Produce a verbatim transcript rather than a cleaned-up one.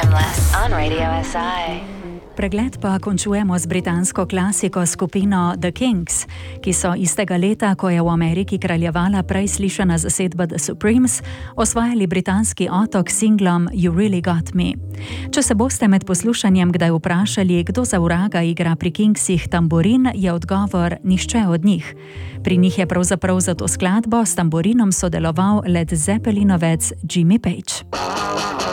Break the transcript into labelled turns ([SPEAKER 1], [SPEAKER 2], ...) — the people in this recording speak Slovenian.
[SPEAKER 1] Timeless on Radio S I.
[SPEAKER 2] Pregled pa končujemo z britansko klasiko skupino The Kinks, ki so istega leta, ko je v Ameriki kraljevala prej slišana zasedba The Supremes, osvajali britanski otok s singlom You Really Got Me. Če se boste med poslušanjem kdaj vprašali, kdo za vraga igra pri Kingsih tamburin, je odgovor nihče od njih. Pri njih je pravzaprav za to skladbo s tamburinom sodeloval Led Zeppelinovec Jimmy Page.